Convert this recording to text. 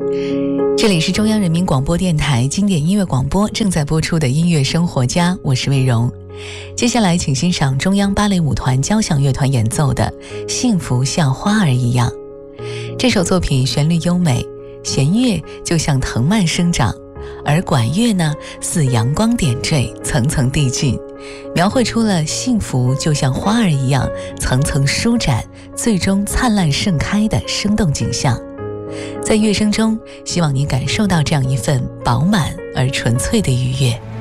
这里是中央人民广播电台经典音乐广播正在播出的音乐生活家，我是魏荣。接下来请欣赏中央芭蕾舞团交响乐团演奏的《幸福像花儿一样》。这首作品旋律优美，弦乐就像藤蔓生长，而管乐呢似阳光点缀，层层递进，描绘出了幸福就像花儿一样层层舒展，最终灿烂盛开的生动景象。在乐声中，希望你感受到这样一份饱满而纯粹的愉悦。